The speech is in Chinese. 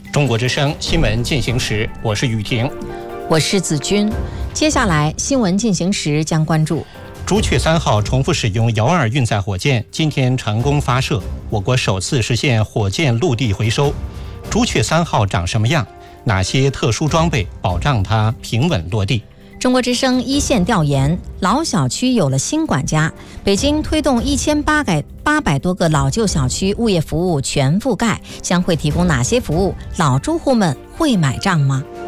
中国之声新闻进行时，我是雨婷， 我是子君。接下来新闻进行时将关注朱雀3号重复使用遥2运载火箭，今天成功发射，我国首次实现火箭陆地回收。朱雀3号长什么样？哪些特殊装备保障它平稳落地？ 中国之声一线调研，老小区有了新管家。北京推动1800多个老旧小区物业服务全覆盖，将会提供哪些服务？老住户们会买账吗？